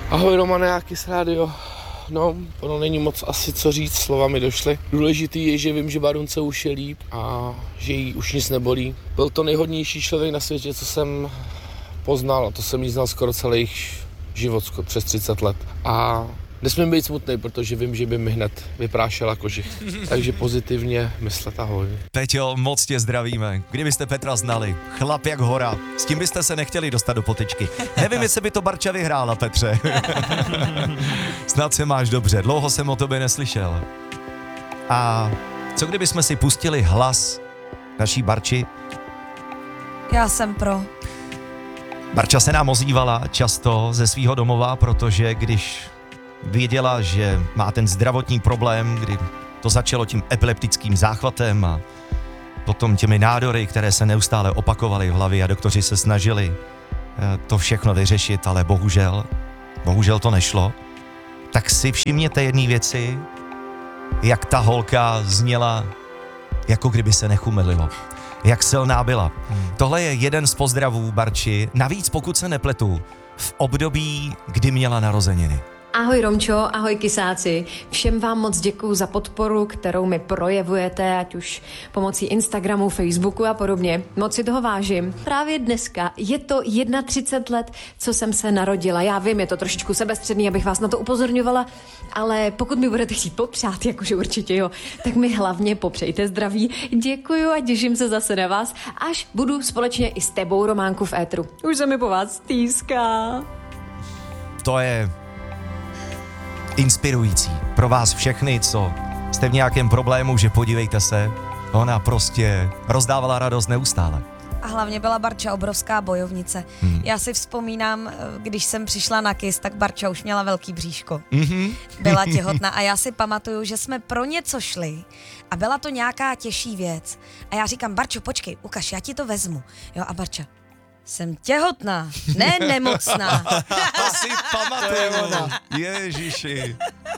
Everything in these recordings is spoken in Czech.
Ahoj Romane, jaký z rádio. No, ono není moc asi co říct, slova mi došly. Důležitý je, že vím, že Barunce už je líp a že jí už nic nebolí. Byl to nejhodnější člověk na světě, co jsem poznal, a to jsem jí znal skoro celý život, skoro přes 30 let. A nesmím být smutný, protože vím, že by mi hned vyprášela kožich. Takže pozitivně myslet, ahoj. Peťo, moc tě zdravíme. Kdybyste Petra znali, chlap jak hora, s tím byste se nechtěli dostat do potyčky. Nevím, jestli by to Barča vyhrála, Petře. Snad se máš dobře, dlouho jsem o tobě neslyšel. A co kdybychom si pustili hlas naší Barči? Já jsem pro. Barča se nám ozývala často ze svého domova, protože když věděla, že má ten zdravotní problém, kdy to začalo tím epileptickým záchvatem a potom těmi nádory, které se neustále opakovaly v hlavě a doktoři se snažili to všechno vyřešit, ale bohužel to nešlo. Tak si všimněte jedné věci, jak ta holka zněla, jako kdyby se nechumelilo. Jak silná byla. Tohle je jeden z pozdravů Barči, navíc pokud se nepletu, v období, kdy měla narozeniny. Ahoj Romčo, ahoj kysáci. Všem vám moc děkuju za podporu, kterou mi projevujete, ať už pomocí Instagramu, Facebooku a podobně. Moc si toho vážím. Právě dneska je to 31 let, co jsem se narodila. Já vím, je to trošičku sebestředný, abych vás na to upozorňovala, ale pokud mi budete chtít popřát, jakože určitě jo, tak mi hlavně popřejte zdraví. Děkuju a těším se zase na vás, až budu společně i s tebou, Románku, v étru. Už se mi po vás stýská. To je inspirující pro vás všechny, co jste v nějakém problému, že podívejte se, ona prostě rozdávala radost neustále. A hlavně byla Barča obrovská bojovnice. Já si vzpomínám, když jsem přišla na KISS, tak Barča už měla velký bříško. Byla těhotná a já si pamatuju, že jsme pro něco šli a byla to nějaká těžší věc. A já říkám, Barčo, počkej, ukaž, já ti to vezmu. Jo, a Barča, jsem těhotná, ne nemocná. To si pamatuju, Ježiši.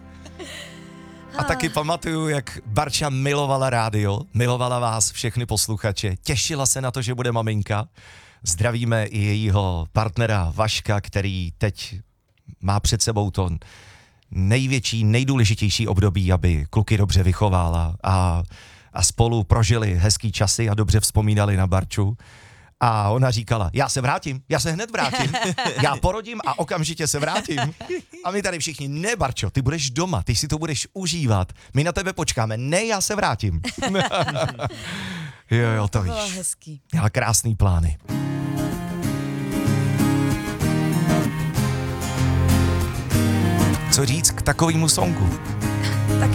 A taky pamatuju, jak Barča milovala rádio, milovala vás všechny posluchače, těšila se na to, že bude maminka. Zdravíme i jejího partnera Vaška, který teď má před sebou to největší, nejdůležitější období, aby kluky dobře vychovala a spolu prožili hezký časy a dobře vzpomínali na Barču. A ona říkala, já se hned vrátím, já porodím a okamžitě se vrátím. A my tady všichni, ne Barčo, ty budeš doma, ty si to budeš užívat, my na tebe počkáme, ne, já se vrátím. jo, to víš. Bylo hezký. Měla krásný plány. Co říct k takovému songu?